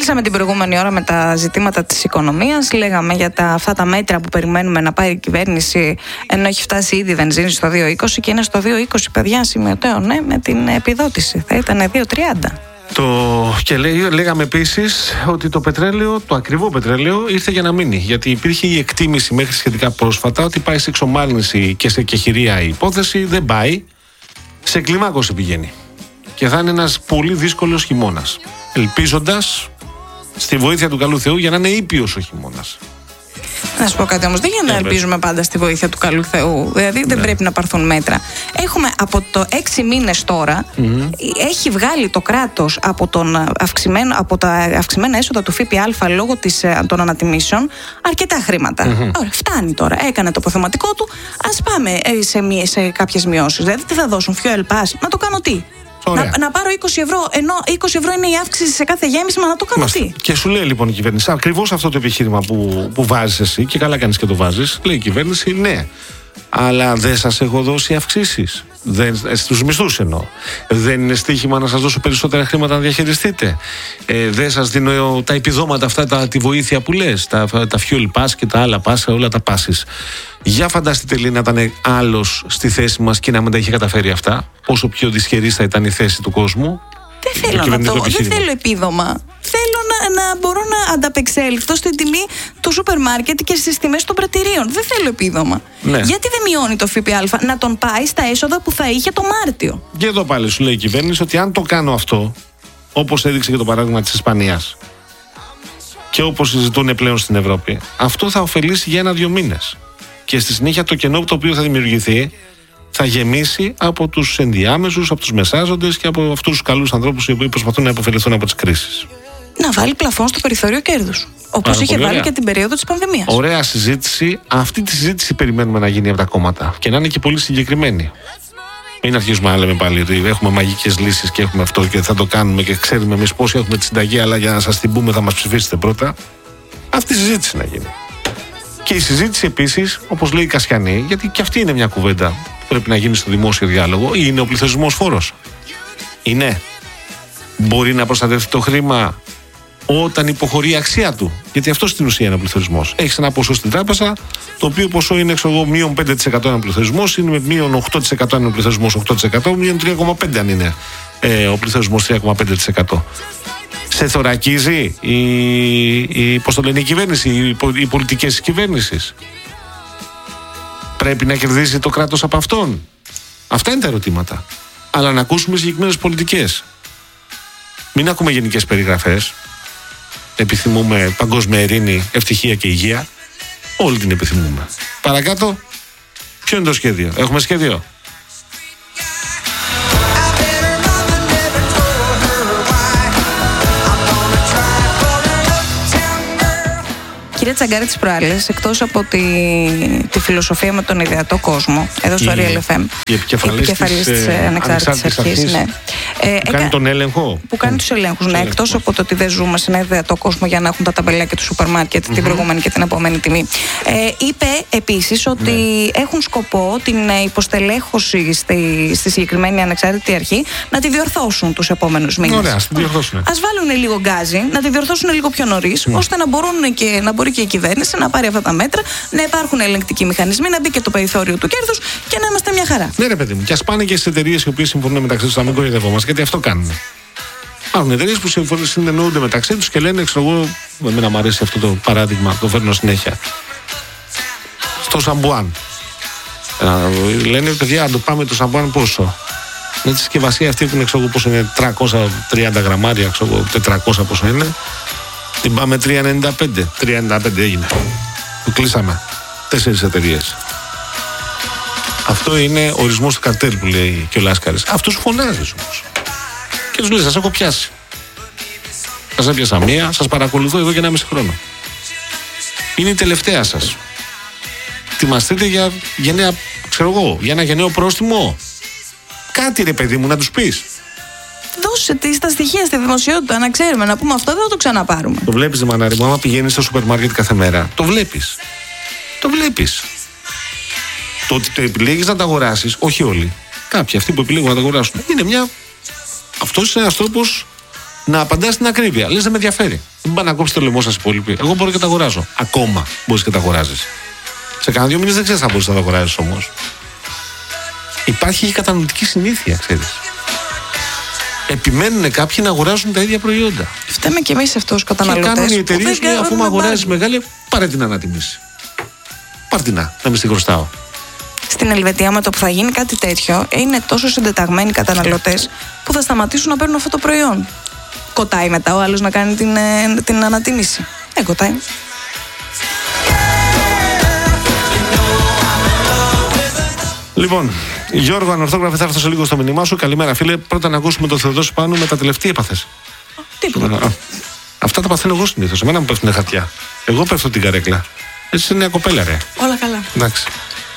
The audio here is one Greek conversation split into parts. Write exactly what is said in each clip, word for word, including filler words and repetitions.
Κλείσαμε την προηγούμενη ώρα με τα ζητήματα της οικονομίας. Λέγαμε για τα, αυτά τα μέτρα που περιμένουμε να πάρει η κυβέρνηση, ενώ έχει φτάσει ήδη η βενζίνη στο δύο είκοσι και είναι στο δύο είκοσι, παιδιά, σημειωτέο, ναι, με την επιδότηση. Θα ήταν δύο τριάντα. Το... Και λέ... λέγαμε επίσης ότι το πετρέλαιο, το ακριβό πετρέλαιο, ήρθε για να μείνει. Γιατί υπήρχε η εκτίμηση μέχρι σχετικά πρόσφατα ότι πάει σε εξομάλυνση και σε κεχηρία η υπόθεση. Δεν πάει. Σε κλιμάκωση πηγαίνει. Και θα είναι ένας πολύ δύσκολος χειμώνας. Ελπίζοντας στη βοήθεια του καλού Θεού για να είναι ήπιος ο χειμώνας. Να σου πω κάτι όμως, δεν γίνεται να ελπίζουμε πάντα στη βοήθεια του καλού Θεού. Δηλαδή δεν ναι. πρέπει να πάρθουν μέτρα. Έχουμε από το έξι μήνες τώρα, mm-hmm. έχει βγάλει το κράτος από, τον αυξημένο, από τα αυξημένα έσοδα του ΦΠΑ λόγω της, των ανατιμήσεων αρκετά χρήματα. Mm-hmm. Ωραία, φτάνει τώρα. Έκανε το αποθεματικό του. Ας πάμε σε, σε κάποιες μειώσεις. Δηλαδή τι θα δώσουν, fuel pass, να το κάνω τι. Να, να πάρω είκοσι ευρώ, ενώ είκοσι ευρώ είναι η αύξηση σε κάθε γέμιση, μα να το κάνω Μάστε. τι. Και σου λέει λοιπόν η κυβέρνηση, ακριβώς αυτό το επιχείρημα που, που βάζεις εσύ, και καλά κάνεις και το βάζεις, λέει η κυβέρνηση, ναι, αλλά δεν σας έχω δώσει αυξήσεις. Στους μισθούς εννοώ. Δεν είναι στοίχημα να σας δώσω περισσότερα χρήματα να διαχειριστείτε. Ε, δεν σας δίνω τα επιδόματα αυτά, τα, τη βοήθεια που λες, τα, τα fuel pass και τα άλλα pass, όλα τα passes. Για φανταστείτε λέει να ήταν άλλος στη θέση μας και να μην τα είχε καταφέρει αυτά. Πόσο πιο δυσχερής θα ήταν η θέση του κόσμου. Δεν θέλω να το, δεν θέλω επίδομα. Θέλω να, να μπορώ να ανταπεξέλθω στην τιμή του σούπερ μάρκετ και στις τιμές των πρατηρίων. Δεν θέλω επίδομα. Ναι. Γιατί δεν μειώνει το ΦΠΑ, να τον πάει στα έσοδα που θα είχε το Μάρτιο. Και εδώ πάλι σου λέει η κυβέρνηση ότι αν το κάνω αυτό, όπως έδειξε και το παράδειγμα της Ισπανίας και όπως συζητούν πλέον στην Ευρώπη, αυτό θα ωφελήσει για ένα-δύο μήνες. Και στη συνέχεια το κενό το οποίο θα δημιουργηθεί θα γεμίσει από τους ενδιάμεσους, από τους μεσάζοντες και από αυτούς τους καλούς ανθρώπους οι οποίοι προσπαθούν να υποφεληθούν από τις κρίσεις. Να βάλει πλαφόν στο περιθώριο κέρδους, όπως είχε βάλει ωραία. και την περίοδο της πανδημίας. Ωραία συζήτηση. Αυτή τη συζήτηση περιμένουμε να γίνει από τα κόμματα και να είναι και πολύ συγκεκριμένη. Μην αρχίσουμε να λέμε πάλι ότι έχουμε μαγικές λύσεις και έχουμε αυτό και θα το κάνουμε και ξέρουμε εμείς πόσοι έχουμε τη συνταγή, αλλά για να σας την πούμε θα μας ψηφίσετε πρώτα. Αυτή η συζήτηση να γίνει. Και η συζήτηση επίσης, όπως λέει η Κασιανή, γιατί και αυτή είναι μια κουβέντα που πρέπει να γίνει στο δημόσιο διάλογο, είναι ο πληθωρισμός φόρος. Είναι. Μπορεί να προστατεύει το χρήμα όταν υποχωρεί η αξία του. Γιατί αυτό στην ουσία είναι ο πληθωρισμός. Έχεις ένα ποσό στην τράπεζα, το οποίο ποσό είναι ξέρω, μείον πέντε τοις εκατό είναι ο πληθωρισμός, είναι μείον οκτώ τοις εκατό είναι ο πληθωρισμός οκτώ τοις εκατό, μείον τρία κόμμα πέντε τοις εκατό αν είναι ε, ο πληθωρισμός τρία κόμμα πέντε τοις εκατό. Σε θωρακίζει η, η, πώς το λένε, η κυβέρνηση, οι, οι πολιτικές της κυβέρνησης. Πρέπει να κερδίσει το κράτος από αυτόν. Αυτά είναι τα ερωτήματα. Αλλά να ακούσουμε συγκεκριμένες πολιτικές. Μην ακούμε γενικές περιγραφές. Επιθυμούμε παγκόσμια ειρήνη, ευτυχία και υγεία. Όλη την επιθυμούμε. Παρακάτω, ποιο είναι το σχέδιο? Έχουμε σχέδιο? Κυρία Τσαγκάρη, τις προάλλες, εκτός από τη, τη φιλοσοφία με τον ιδεατό κόσμο, εδώ στο Real εφ εμ, η επικεφαλής της, της ε, Ανεξάρτητης Αρχής, ναι. Που ε, κάνει τον έλεγχο. Που κάνει τους ελέγχους, ναι. Εκτός από το ότι δεν ζούμε σε ένα ιδεατό κόσμο για να έχουν τα ταμπελάκια του σούπερ μάρκετ mm-hmm. την προηγούμενη και την επόμενη τιμή. Ε, είπε επίσης ότι ναι. έχουν σκοπό την υποστελέχωση στη, στη συγκεκριμένη Ανεξάρτητη Αρχή να τη διορθώσουν τους επόμενους μήνες. Ωραία, ας τη διορθώσουν. Ας βάλουν λίγο γκάζι, να τη διορθώσουν λίγο πιο νωρίς, mm. ώστε να μπορούν και να μπορεί και η κυβέρνηση να πάρει αυτά τα μέτρα, να υπάρχουν ελεγκτικοί μηχανισμοί, να μπει και το περιθώριο του κέρδους και να είμαστε μια χαρά. Ναι, ρε παιδί μου, και ας πάνε και στις εταιρείες οι οποίες συμφωνούν μεταξύ τους, να μην κοροϊδευόμαστε, γιατί αυτό κάνουν. Υπάρχουν εταιρείες που συνεννοούνται μεταξύ τους και λένε, ξέρω εγώ, εμένα μου αρέσει αυτό το παράδειγμα, το φέρνω συνέχεια. Στο σαμπουάν. Ε, λένε, παιδιά, αν το πάμε το σαμπουάν πόσο? Με τη συσκευασία αυτή που είναι, ξέρω εγώ, πόσο είναι, τριακόσια τριάντα γραμμάρια, ξέρω εγώ, τετρακόσια πόσο είναι. Την πάμε τρία ενενήντα πέντε. τρία ενενήντα πέντε έγινε. Το κλείσαμε. Τέσσερις εταιρείες. Αυτό είναι ορισμός του καρτέλ που λέει και ο Λάσκαρης. Αυτούς φωνάζεις όμως. Και τους λέει, σας έχω πιάσει. Σας έπιασα μία, σας παρακολουθώ εδώ και ένα μισή χρόνο. Είναι η τελευταία σας. Ετοιμαστείτε για γενναία, ξέρω εγώ, για ένα γενναίο πρόστιμο. Κάτι ρε παιδί μου να τους πεις. Δώσε τα στοιχεία στη δημοσιότητα, να ξέρουμε, να πούμε αυτό, δεν θα το ξαναπάρουμε. Το βλέπεις, μανάρι μου, άμα πηγαίνεις στο σούπερ μάρκετ κάθε μέρα. Το βλέπεις. Το βλέπεις. Το ότι το επιλέγεις να τα αγοράσεις, όχι όλοι. Κάποιοι αυτοί που επιλέγουν να τα αγοράσουν. Είναι μια. Αυτός είναι ένας τρόπος να απαντάς στην ακρίβεια. Λες, δεν με ενδιαφέρει. Δεν πάει να κόψει το λαιμό σας οι υπόλοιποι. Εγώ μπορώ και τα αγοράζω. Ακόμα μπορείς και τα αγοράζεις. Σε κανένα δύο μήνες δεν ξέρεις αν μπορείς να τα αγοράζεις όμως. Υπάρχει και κατανοητική συνήθεια, ξέρεις. Επιμένουν κάποιοι να αγοράζουν τα ίδια προϊόντα. Φταίμε και εμείς αυτούς τους καταναλωτές. Και κάνουν οι εταιρείες που αφού με αγοράζεις μεγάλη, πάρε την ανατιμήση. Πάρ' την να, να μην στη χρωστάω. Στην Ελβετία, με το που θα γίνει κάτι τέτοιο, είναι τόσο συντεταγμένοι οι καταναλωτές που θα σταματήσουν να παίρνουν αυτό το προϊόν. Κοτάει μετά ο άλλος να κάνει την, την ανατίμηση. Δεν κοτάει. Λοιπόν, Γιώργο, ανορθόγραφε, θα έρθω σε λίγο στο μήνυμά σου. Καλημέρα, φίλε. Πρώτα να ακούσουμε τον Θεοδόση Πάνου με τα τελευταία έπαθες. Τίποτα. Αυτά τα παθαίνω εγώ συνήθως. Εμένα μου πέφτουν χαρτιά. Εγώ πέφτω την καρέκλα. Εσύ είναι νέα κοπέλα, ρε. Όλα καλά. Εντάξει.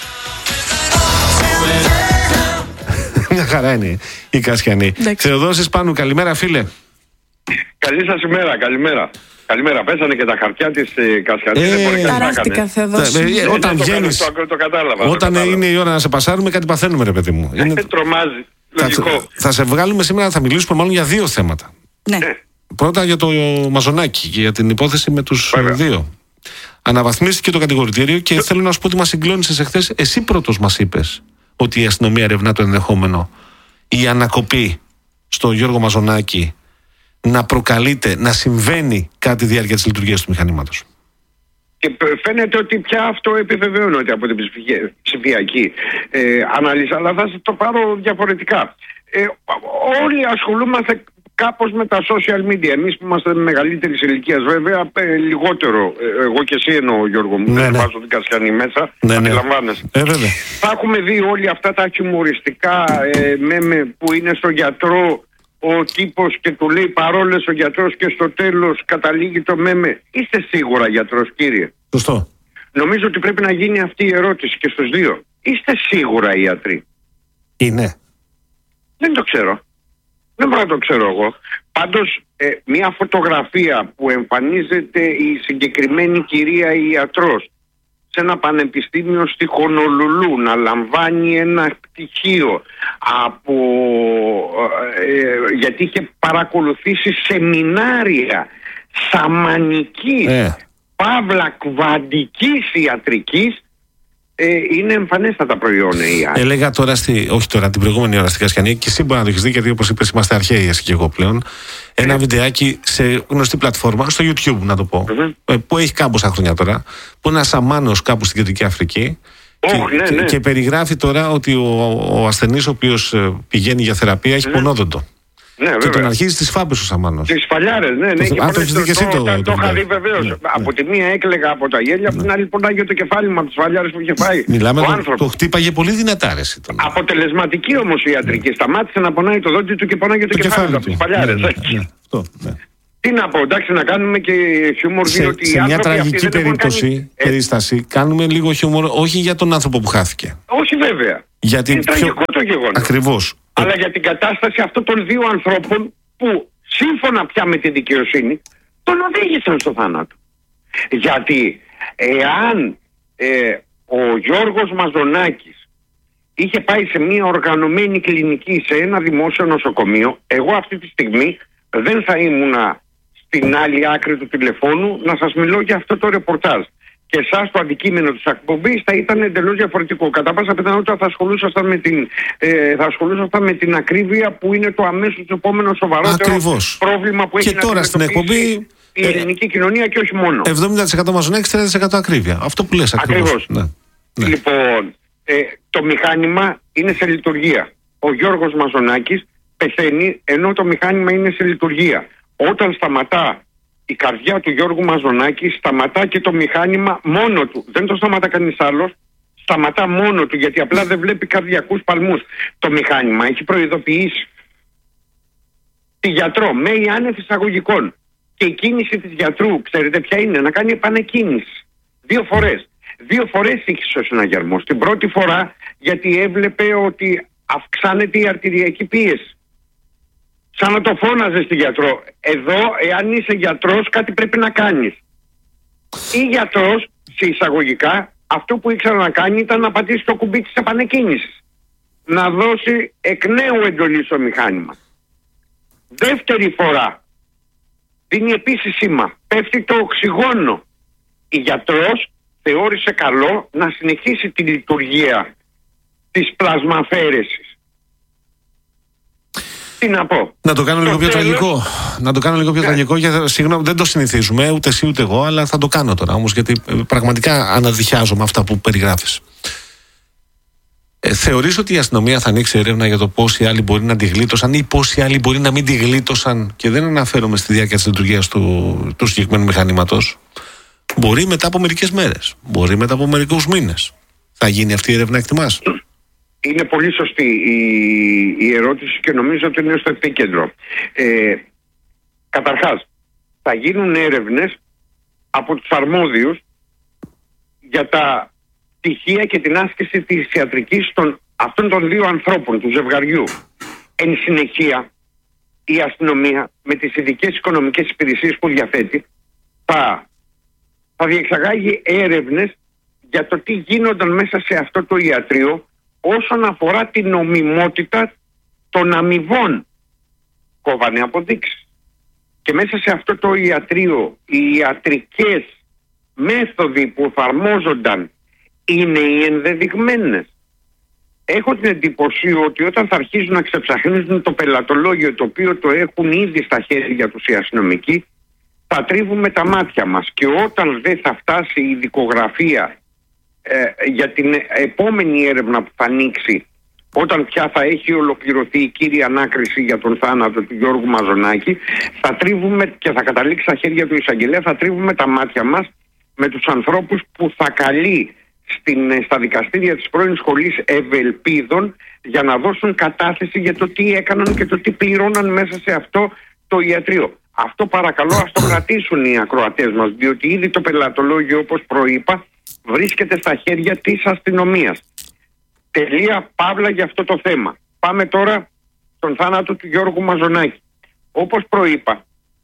Μια χαρά είναι η Κασιανή. Θεοδόσης Πάνου, καλημέρα, φίλε. Καλή σας ημέρα, καλημέρα. Καλημέρα, πέσανε και τα χαρτιά της ε, Κασιανής. Ε, Ταράχτηκα, Θεοδόση. Ε, ε, όταν βγαίνεις, το, το, το κατάλαβα, όταν το είναι η ώρα να σε πασάρουμε, κάτι παθαίνουμε, ρε παιδί μου. Είναι... Τρομάζει, λογικό. Θα, θα σε βγάλουμε σήμερα, θα μιλήσουμε μάλλον για δύο θέματα. Ναι. Πρώτα για το Μαζονάκι και για την υπόθεση με τους Βέβαια. δύο. Αναβαθμίστηκε το κατηγορητήριο και θέλω να σου πω ότι μας συγκλώνησες εχθές. Εσύ πρώτος μας είπες ότι η αστυνομία ερευνά το ενδεχόμενο η ανακοπή στο Γιώργο Μαζονάκη να προκαλείται, να συμβαίνει κατά τη διάρκεια της λειτουργίας του μηχανήματος. Και φαίνεται ότι πια αυτό επιβεβαιώνεται από την ψηφιακή ε, ανάλυση, αλλά θα το πάρω διαφορετικά. Ε, όλοι ασχολούμαστε κάπως με τα social media. Εμείς που είμαστε μεγαλύτερης ηλικίας, βέβαια, ε, λιγότερο. Ε, εγώ και εσύ εννοώ, Γιώργο μου, ναι, δεν ναι. βάζω την Κασιανή μέσα, ναι, αντιλαμβάνεσαι. Ναι. Ε, θα έχουμε δει όλοι αυτά τα χιουμοριστικά ε, μέμε που είναι στο γιατρό, ο τύπος και του λέει παρόλες ο γιατρός και στο τέλος καταλήγει το μέμε. Είστε σίγουρα γιατρός, κύριε? Σωστό. Νομίζω ότι πρέπει να γίνει αυτή η ερώτηση και στους δύο. Είστε σίγουρα ιατροί? Είναι. Δεν το ξέρω. Δεν μπορώ να το ξέρω εγώ. Πάντως ε, μια φωτογραφία που εμφανίζεται η συγκεκριμένη κυρία ιατρός σε ένα πανεπιστήμιο στη Χονολουλού να λαμβάνει ένα πτυχίο από, ε, γιατί είχε παρακολουθήσει σεμινάρια σαμανικής ε. παύλα κβαντικής ιατρικής, ε, είναι εμφανέστατα προϊόντα η άλλη. Έλεγα τώρα, στη, όχι τώρα, την προηγούμενη ώρα στην Κασιανή, και εσύ μπορεί να το έχεις δει, γιατί όπως είπες είμαστε αρχαίοι εσύ και εγώ πλέον. Ένα ε. βιντεάκι σε γνωστή πλατφόρμα, στο YouTube να το πω, mm-hmm. που έχει κάμποσα χρόνια τώρα, που είναι ένας σαμάνος κάπου στην Κεντρική Αφρική. Oh, και, ναι, και, ναι. και περιγράφει τώρα ότι ο, ο ασθενής ο οποίος πηγαίνει για θεραπεία έχει mm-hmm. πονόδοντο. Ναι, και τον αρχίζει στις φάπες ο σαμάνος. Τις φαλιάρες, ναι, ναι. Το, και α, το, το, το, το, το, το είχα δει βεβαίως. Ναι, από τη μία έκλαιγα από τα γέλια, από την άλλη πονάγει το κεφάλι μου από τις φαλιάρες που είχε φάει. Μιλάμε, το, το, το χτύπαγε πολύ δυνατά, ρε. Αποτελεσματική όμως η ιατρική. Σταμάτησε να πονάει το δόντι του και πονάγει το, το κεφάλι του από τις φαλιάρες. Τι να πω, εντάξει, να κάνουμε και χιούμορ, διότι σε μια τραγική περίπτωση, περίσταση, κάνουμε λίγο χιούμορ, όχι για τον άνθρωπο που χάθηκε. Όχι βέβαια. Γιατί είναι τραγικό το γεγονός. Ακριβώς. Αλλά για την κατάσταση αυτών των δύο ανθρώπων που σύμφωνα πια με τη δικαιοσύνη τον οδήγησαν στο θάνατο. Γιατί εάν ε, ο Γιώργος Μαζονάκης είχε πάει σε μια οργανωμένη κλινική, σε ένα δημόσιο νοσοκομείο, εγώ αυτή τη στιγμή δεν θα ήμουνα στην άλλη άκρη του τηλεφώνου να σας μιλώ για αυτό το ρεπορτάζ. Και εσάς το αντικείμενο της εκπομπής θα ήταν εντελώς διαφορετικό. Κατά πάσα πιθανότητα θα ασχολούσασταν με την, ε, θα ασχολούσασταν με την ακρίβεια που είναι το αμέσως επόμενο σοβαρότερο Ακριβώς. πρόβλημα που και έχει να τώρα στην εκπομπή η ελληνική ε, κοινωνία και όχι μόνο. εβδομήντα τοις εκατό Μαζονάκης, τριάντα τοις εκατό ακρίβεια. Αυτό που λες ακριβώς. Ακριβώς. Ναι. Ναι. Λοιπόν, ε, το μηχάνημα είναι σε λειτουργία. Ο Γιώργος Μαζονάκης πεθαίνει ενώ το μηχάνημα είναι σε λειτουργία. Όταν σταματά η καρδιά του Γιώργου Μαζονάκη, σταματά και το μηχάνημα μόνο του. Δεν το σταματά κανείς άλλος, σταματά μόνο του, γιατί απλά δεν βλέπει καρδιακούς παλμούς. Το μηχάνημα έχει προειδοποιήσει τη γιατρό με ή άνευ εισαγωγικών. Και η κίνηση της γιατρού, ξέρετε ποια είναι? Να κάνει επανεκκίνηση. Δύο φορές. Δύο φορές είχε ο συναγερμός. Την πρώτη φορά γιατί έβλεπε ότι αυξάνεται η αρτηριακή πίεση. Σαν να το φώναζε στη γιατρό. Εδώ, εάν είσαι γιατρός, κάτι πρέπει να κάνεις. Ή γιατρός, σε εισαγωγικά, αυτό που ήξερα να κάνει ήταν να πατήσει το κουμπί της επανεκκίνησης. Να δώσει εκ νέου εντολή στο μηχάνημα. Δεύτερη φορά, δίνει επίσης σήμα. Πέφτει το οξυγόνο. Η γιατρός θεώρησε καλό να συνεχίσει τη λειτουργία της πλασμαφέρεσης. Τι να πω. Να το κάνω το λίγο πιο τέλος... τραγικό. Να το κάνω λίγο πιο yeah. τραγικό, γιατί συγγνώμη, δεν το συνηθίζουμε, ούτε εσύ ούτε εγώ, αλλά θα το κάνω τώρα όμως, γιατί πραγματικά αναδειχιάζομαι αυτά που περιγράφεις. Ε, θεωρείς ότι η αστυνομία θα ανοίξει έρευνα για το πόσοι άλλοι μπορεί να τη γλίτωσαν ή πόσοι άλλοι μπορεί να μην τη γλίτωσαν, και δεν αναφέρομαι στη διάρκεια της λειτουργίας του, του συγκεκριμένου μηχανήματος? Μπορεί μετά από μερικές μέρες, μπορεί μετά από μερικούς μήνες. Θα γίνει αυτή η έρευνα, εκτιμάς? Είναι πολύ σωστή η, η ερώτηση και νομίζω ότι είναι στο επίκεντρο. Ε, καταρχάς, θα γίνουν έρευνες από τους αρμόδιους για τα στοιχεία και την άσκηση της ιατρικής των αυτών των δύο ανθρώπων, του ζευγαριού. Εν συνεχεία, η αστυνομία με τις ειδικές οικονομικές υπηρεσίες που διαθέτει θα, θα διεξαγάγει έρευνες για το τι γίνονταν μέσα σε αυτό το ιατρείο όσον αφορά την νομιμότητα των αμοιβών. Κόβανε αποδείξεις. Και μέσα σε αυτό το ιατρείο οι ιατρικές μέθοδοι που εφαρμόζονταν είναι οι ενδεδειγμένες. Έχω την εντύπωση ότι όταν θα αρχίσουν να ξεψαχνίζουν το πελατολόγιο, το οποίο το έχουν ήδη στα χέρια τους οι αστυνομικοί, θα τρίβουμε τα μάτια μας. Και όταν δεν θα φτάσει η δικογραφία ε, για την επόμενη έρευνα που θα ανοίξει, όταν πια θα έχει ολοκληρωθεί η κύρια ανάκριση για τον θάνατο του Γιώργου Μαζονάκη, θα τρίβουμε και θα καταλήξει στα χέρια του εισαγγελέα, θα τρίβουμε τα μάτια μας με τους ανθρώπους που θα καλεί στην, στα δικαστήρια της πρώην σχολής Ευελπίδων για να δώσουν κατάθεση για το τι έκαναν και το τι πληρώναν μέσα σε αυτό το ιατρείο. Αυτό παρακαλώ ας το κρατήσουν οι ακροατές μας, διότι ήδη το πελατολόγιο, όπως προείπα, βρίσκεται στα χέρια της αστυνομίας. Τελεία παύλα για αυτό το θέμα. Πάμε τώρα στον θάνατο του Γιώργου Μαζονάκη. Όπως προείπα,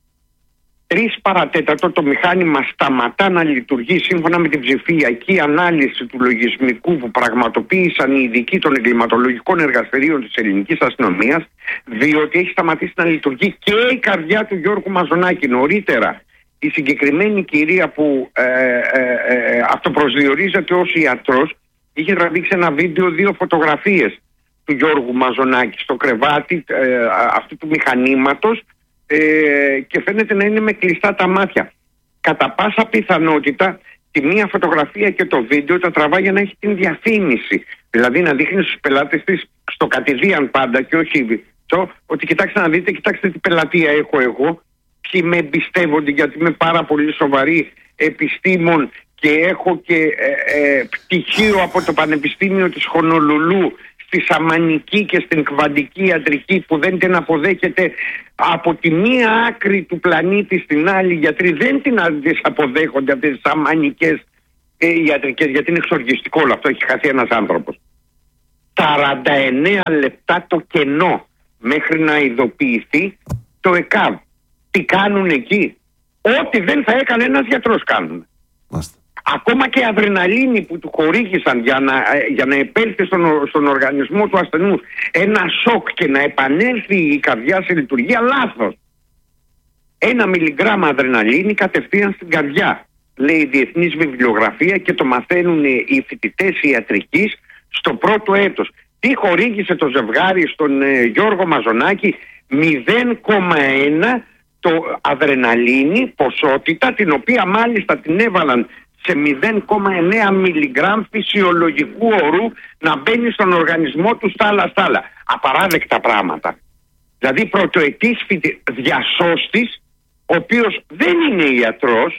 τρεις παρατέταρτο το μηχάνημα σταματά να λειτουργεί σύμφωνα με την ψηφιακή ανάλυση του λογισμικού που πραγματοποίησαν οι ειδικοί των εγκληματολογικών εργαστηρίων της ελληνικής αστυνομίας, διότι έχει σταματήσει να λειτουργεί και η καρδιά του Γιώργου Μαζονάκη. Νωρίτερα η συγκεκριμένη κυρία που ε, ε, ε, αυτοπροσδιορίζεται ως ιατρός είχε τραβήξει ένα βίντεο, δύο φωτογραφίες του Γιώργου Μαζονάκη στο κρεβάτι ε, αυτού του μηχανήματος, ε, και φαίνεται να είναι με κλειστά τα μάτια. Κατά πάσα πιθανότητα τη μία φωτογραφία και το βίντεο τα τραβά για να έχει την διαφήμιση. Δηλαδή να δείχνει στους πελάτες της, στο κατηδίαν πάντα και όχι το, ότι κοιτάξτε να δείτε, κοιτάξτε τι πελατεία έχω εγώ, ποιοι με εμπιστεύονται, γιατί είμαι πάρα πολύ σοβαρή επιστήμον και έχω και ε, ε, πτυχίο από το Πανεπιστήμιο της Χονολουλού στη σαμανική και στην κβαντική ιατρική που δεν την αποδέχεται από τη μία άκρη του πλανήτη στην άλλη, γιατροί δεν την αποδέχονται αυτές τις σαμανικές ε, ιατρικές, γιατί είναι εξοργιστικό όλο αυτό, έχει χαθεί ένας άνθρωπος. σαράντα εννέα λεπτά το κενό μέχρι να ειδοποιηθεί το ΕΚΑΒ. Τι κάνουν εκεί? Ό,τι δεν θα έκανε ένας γιατρός κάνουν. Μάστε. Ακόμα και αδρεναλίνη που του χορήγησαν για να, για να επέλθει στον, στον οργανισμό του ασθενούς ένα σοκ και να επανέλθει η καρδιά σε λειτουργία, λάθος. Ένα μιλιγκράμμα αδρεναλίνη κατευθείαν στην καρδιά, λέει η διεθνής βιβλιογραφία, και το μαθαίνουν οι φοιτητές ιατρικής στο πρώτο έτος. Τι χορήγησε το ζευγάρι στον ε, Γιώργο Μαζονάκη? μηδέν κόμμα ένα το αδρεναλίνη, ποσότητα την οποία μάλιστα την έβαλαν σε μηδέν κόμμα εννέα μιλιγκράμμ φυσιολογικού ορού να μπαίνει στον οργανισμό του στάλα στάλα. Απαράδεκτα πράγματα. Δηλαδή πρωτοετής φοιτη... διασώστης, ο οποίος δεν είναι ιατρός,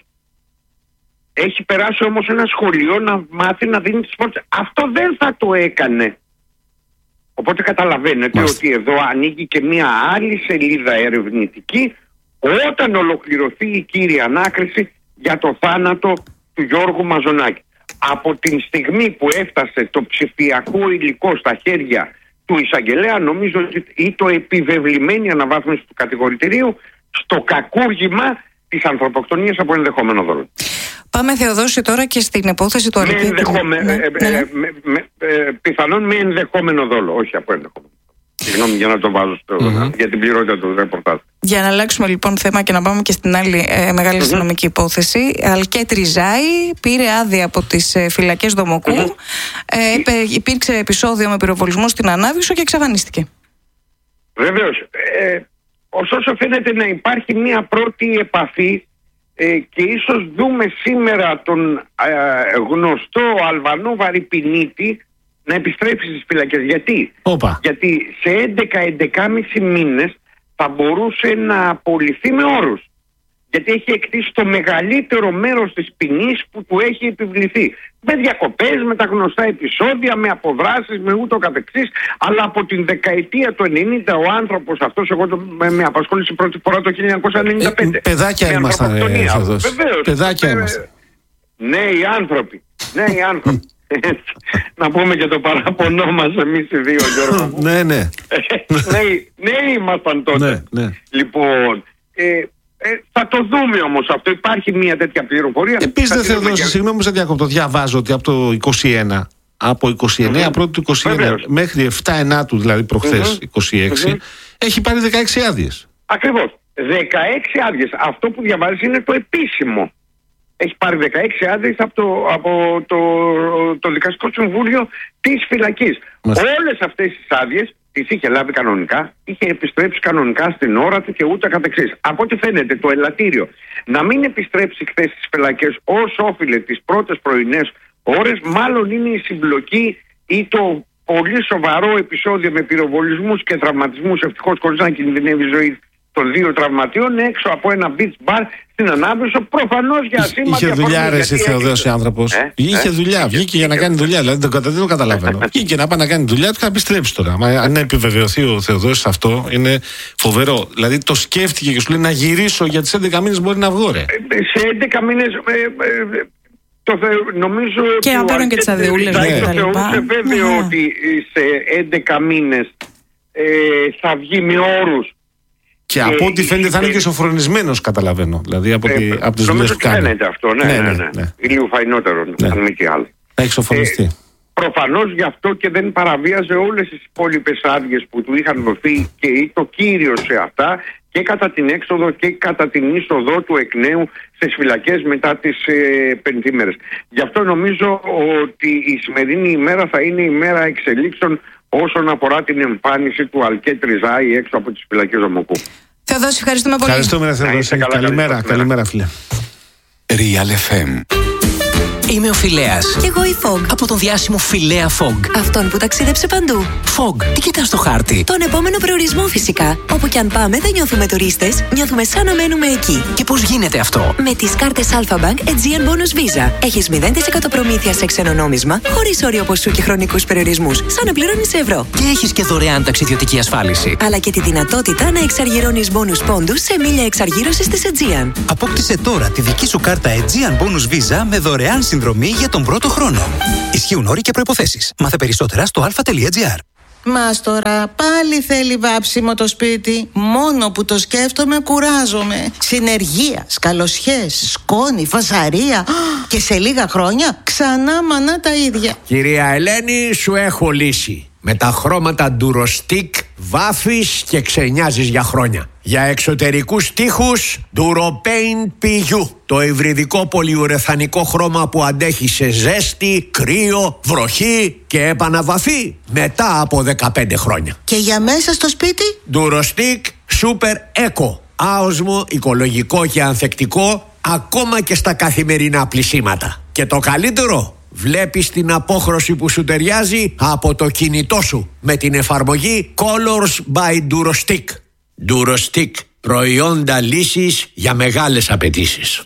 έχει περάσει όμως ένα σχολείο να μάθει να δίνει τις φόρτες. Αυτό δεν θα το έκανε. Οπότε καταλαβαίνετε Μάλιστα. ότι εδώ ανοίγει και μια άλλη σελίδα ερευνητική όταν ολοκληρωθεί η κύρια ανάκριση για το θάνατο του Γιώργου Μαζονάκη. Από την στιγμή που έφτασε το ψηφιακό υλικό στα χέρια του εισαγγελέα, νομίζω ότι ή το επιβεβλημένη αναβάθμιση του κατηγορητηρίου στο κακούργημα της ανθρωποκτονίας από ενδεχόμενο δόλο. Πάμε, Θεοδόση, τώρα και στην υπόθεση του Αλκίδη. Ναι, ναι. ε, ε, ε, πιθανόν με ενδεχόμενο δόλο, όχι από ενδεχόμενο. Συγγνώμη για να το βάζω στο, mm-hmm. για την πληρότητα του ρεπορτάζ. Για να αλλάξουμε λοιπόν θέμα και να πάμε και στην άλλη ε, μεγάλη mm-hmm. αστυνομική υπόθεση. Αλκέτ Ριζάη πήρε άδεια από τις ε, φυλακές Δομοκού. Mm-hmm. Ε, υπήρξε επεισόδιο με πυροβολισμό στην Ανάβησο και εξαφανίστηκε. Βεβαίως. Ε, ωστόσο φαίνεται να υπάρχει μια πρώτη επαφή ε, και ίσως δούμε σήμερα τον ε, γνωστό Αλβανό βαρυπινίτη να επιστρέψει στις φυλακές. Γιατί? Οπα. Γιατί σε έντεκα με έντεκα και μισό μήνες θα μπορούσε να απολυθεί με όρους. Γιατί έχει εκτίσει το μεγαλύτερο μέρος της ποινής που του έχει επιβληθεί. Με διακοπές, με τα γνωστά επεισόδια, με αποδράσεις, με ούτω καθεξής. Αλλά από την δεκαετία του ενενήντα ο άνθρωπος αυτός, εγώ το, με, με απασχόλησε πρώτη φορά το χίλια εννιακόσια ενενήντα πέντε. Ε, παιδάκια ήμασταν. Βεβαίως. Παιδάκια ήμασταν. Νέοι άνθρωποι. Νέοι άνθρωποι. Να πούμε και το παράπονό μας εμείς οι δύο, Γιώργο. Ναι, ναι. Νέοι ήμασταν τότε. Λοιπόν, Ε, θα το δούμε όμως αυτό. Υπάρχει μια τέτοια πληροφορία. Επίσης δεν θέλω να δώσω, συγγνώμη σε διακόπτω. Διαβάζω ότι από το είκοσι ένα, από είκοσι εννέα mm-hmm. πρώτη του είκοσι ένα Βεβαίως. Μέχρι επτά ενάτου, δηλαδή προχθές mm-hmm. είκοσι έξι, mm-hmm. έχει πάρει δεκαέξι άδειες. Ακριβώς. δεκαέξι άδειες. Αυτό που διαβάζεις είναι το επίσημο. Έχει πάρει δεκαέξι άδειες από το, από το, το Δικαστικό Συμβούλιο της φυλακής. Μάλιστα. Όλες αυτές τις άδειες τις είχε λάβει κανονικά, είχε επιστρέψει κανονικά στην ώρα του και ούτε καθεξής. Από ό,τι φαίνεται το ελαττήριο να μην επιστρέψει χθες στις φυλακές ως όφιλε τις πρώτες πρωινές ώρες, μάλλον είναι η συμπλοκή ή το πολύ σοβαρό επεισόδιο με πυροβολισμούς και τραυματισμούς, ευτυχώς χωρίς να κινδυνεύει η ζωή των δύο τραυματιών, έξω από ένα beach bar στην Ανάβησο, προφανώς για ασήμαντη. Είχε δουλειά, ρε εσύ Θεοδέος, ο άνθρωπος. Ε, είχε ε, δουλειά, είχε, βγήκε είχε, για να κάνει δουλειά. Δηλαδή δεν το, το καταλαβαίνω. Βγήκε να πάει να κάνει δουλειά του και να επιστρέψει τώρα. Μα αν επιβεβαιωθεί ο Θεοδέος αυτό, είναι φοβερό. Δηλαδή το σκέφτηκε και σου λέει να γυρίσω για τις έντεκα μήνες μπορεί να βγω, ρε. Ε, σε έντεκα μήνες. Ε, ε, το θε, νομίζω και να πάρουν και τις αδειούλες. Ναι. Το θεωρούσε βέβαιο ναι. ότι σε έντεκα μήνες ε, θα βγει με όρους. Και από ε, ό,τι φαίνεται θα είναι και σοφρονισμένος, καταλαβαίνω. Δηλαδή από, ε, τη, από τις δουλειές που κάνει. Φαίνεται αυτό, ναι, ναι, ναι. ναι, ναι. Λίγο φαϊνότερο, ναι. αν μη τι άλλο. Θα έχει σοφρονιστεί. Ε, προφανώς γι' αυτό και δεν παραβίαζε όλες τις υπόλοιπες άδειες που του είχαν δοθεί και το κύριο σε αυτά και κατά την έξοδο και κατά την είσοδο του εκ νέου στις φυλακές μετά τις ε, πενθήμερες. Γι' αυτό νομίζω ότι η σημερινή ημέρα θα είναι η μέρα εξελίξεων όσον αφορά την εμφάνιση του Αλκέτ Ριζάη έξω από τις φυλακές Δομοκού. Θεοδόση, ευχαριστούμε πολύ. Ευχαριστούμε, Θεοδόση. Καλημέρα, καλημέρα, φίλε. Real εφ εμ. Είμαι ο Φιλέας. Κι εγώ η Fog. Από τον διάσημο Φιλέα Fog. Αυτόν που ταξίδεψε παντού. Fog, τι κοιτάς στο χάρτη? Τον επόμενο προορισμό φυσικά. Όπου κι αν πάμε δεν νιώθουμε τουρίστες, νιώθουμε σαν να μένουμε εκεί. Και πώς γίνεται αυτό? Με τις κάρτες Alpha Bank Aegean Bonus Visa. Έχεις μηδέν τοις εκατό προμήθεια σε ξένο νόμισμα, χωρίς όριο ποσού και χρονικούς περιορισμούς, σαν να πληρώνεις ευρώ. Και έχεις και δωρεάν ταξιδιωτική ασφάλιση. Αλλά και τη δυνατότητα να εξαργυρώνεις bonus πόντους σε μίλια εξαργύρωσης της Aegean. Απόκτησε τώρα τη δική σου κάρτα Aegean Bonus Visa με δωρεάν συνδρομή για τον πρώτο χρόνο. Ισχύουν όροι και προϋποθέσεις. Μάθε περισσότερα στο αλφα τελεία τζι άρ. Μας τώρα πάλι θέλει βάψιμο το σπίτι. Μόνο που το σκέφτομαι κουράζομαι. Συνεργεία, σκαλοσιές, σκόνη, φασαρία. Και σε λίγα χρόνια ξανά μανά τα ίδια. Κυρία Ελένη, σου έχω λύση. Με τα χρώματα Durostic βάφεις και ξενιάζεις για χρόνια. Για εξωτερικούς τοίχους Duropaint πι γιου. Το υβριδικό πολυουρεθανικό χρώμα που αντέχει σε ζέστη, κρύο, βροχή και επαναβαφή μετά από δεκαπέντε χρόνια. Και για μέσα στο σπίτι Durostic Super Eco. Άοσμο, οικολογικό και ανθεκτικό ακόμα και στα καθημερινά πλυσίματα. Και το καλύτερο, βλέπεις την απόχρωση που σου ταιριάζει από το κινητό σου με την εφαρμογή Colors by Durostic. Durostic, προϊόντα λύσης για μεγάλες απαιτήσεις.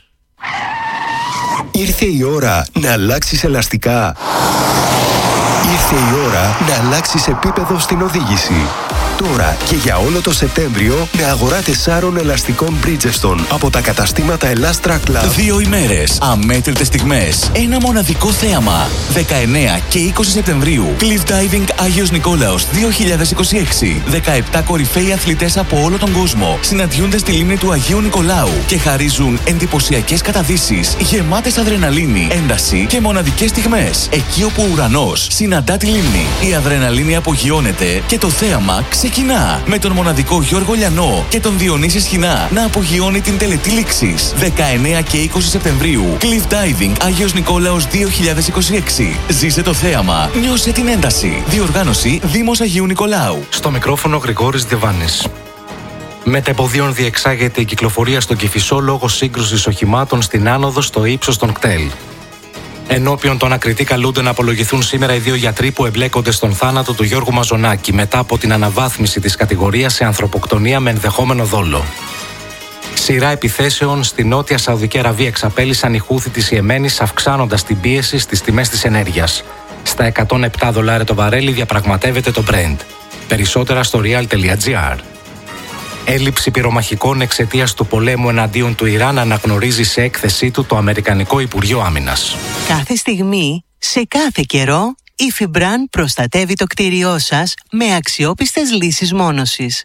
Ήρθε η ώρα να αλλάξεις ελαστικά. Ήρθε η ώρα να αλλάξεις επίπεδο στην οδήγηση. Τώρα και για όλο το Σεπτέμβριο με αγορά τεσσάρων ελαστικών Bridgestone από τα καταστήματα Elastra Club. Δύο ημέρες, αμέτρητες στιγμές, ένα μοναδικό θέαμα. δεκαεννέα και είκοσι Σεπτεμβρίου, Cliff Diving Άγιος Νικόλαος δύο χιλιάδες είκοσι έξι. δεκαεπτά κορυφαίοι αθλητές από όλο τον κόσμο συναντιούνται στη λίμνη του Αγίου Νικολάου και χαρίζουν εντυπωσιακές καταδύσεις, γεμάτες αδρεναλίνη, ένταση και μοναδικές στιγμές. Εκεί όπου ο ουρανός συναντά τη λίμνη, η αδρεναλίνη απογειώνεται και το θέαμα ξεχύλει. ξεκινά με τον μοναδικό Γιώργο Λιανό και τον Διονύση Σχοινά να απογειώνει την τελετή λήξης δεκαεννέα και είκοσι Σεπτεμβρίου. Cliff Diving Άγιος Νικόλαος δύο χιλιάδες είκοσι έξι. Ζήσε το θέαμα, νιώσε την ένταση. Διοργάνωση Δήμος Αγίου Νικολάου. Στο μικρόφωνο Γρηγόρης Διβάνης. Μετεποδίων διεξάγεται η κυκλοφορία στον Κηφισό λόγω σύγκρουσης οχημάτων στην άνοδο στο ύψος των κτέλ. Ενώπιον των ακριτή καλούνται να απολογηθούν σήμερα οι δύο γιατροί που εμπλέκονται στον θάνατο του Γιώργου Μαζονάκη μετά από την αναβάθμιση της κατηγορίας σε ανθρωποκτονία με ενδεχόμενο δόλο. Σειρά επιθέσεων στη Νότια Σαουδική Αραβία εξαπέλυσαν οι Χούθι της Ιεμένης, αυξάνοντας την πίεση στις τιμές της ενέργειας. Στα εκατόν επτά δολάρια το βαρέλι διαπραγματεύεται το Brent. Περισσότερα στο real τελεία gr. Έλλειψη πυρομαχικών εξαιτίας του πολέμου εναντίον του Ιράν αναγνωρίζει σε έκθεσή του το Αμερικανικό Υπουργείο Άμυνας. Κάθε στιγμή, σε κάθε καιρό, η Fibran προστατεύει το κτίριό σας με αξιόπιστες λύσεις μόνωσης.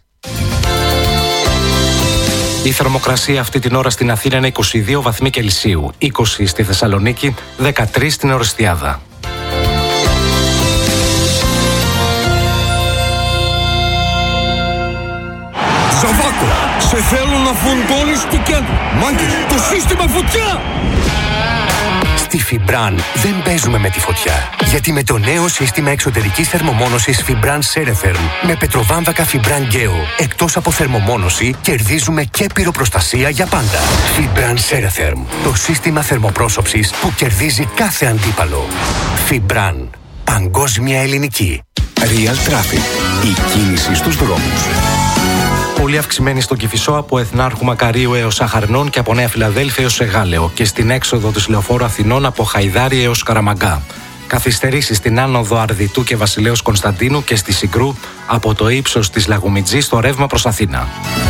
Η θερμοκρασία αυτή την ώρα στην Αθήνα είναι είκοσι δύο βαθμοί Κελσίου, είκοσι στη Θεσσαλονίκη, δεκατρείς στην Ορεστιάδα. Ζαβάκο, σε θέλω να φουντώνεις το κέντρο. Μάγκες, το σύστημα φωτιά! Στη Fibran δεν παίζουμε με τη φωτιά. Γιατί με το νέο σύστημα εξωτερικής θερμομόνωσης Fibran Ceretherm με πετροβάμβακα Fibran Geo, εκτός από θερμομόνωση, κερδίζουμε και πυροπροστασία για πάντα. Fibran Ceretherm, το σύστημα θερμοπρόσωψης που κερδίζει κάθε αντίπαλο. Fibran, παγκόσμια ελληνική. Real Traffic, η κίνηση στους δρόμους. Πολύ αυξημένη στον Κηφισό από Εθνάρχου Μακαρίου έως Αχαρνών και από Νέα Φιλαδέλφια έως Εγάλεο και στην έξοδο της Λεωφόρου Αθηνών από Χαϊδάρι έως Καραμαγκά. Καθυστερήσεις στην άνοδο Αρδιτού και Βασιλέως Κωνσταντίνου και στη Συγκρού από το ύψος της Λαγουμιτζής στο ρεύμα προς Αθήνα.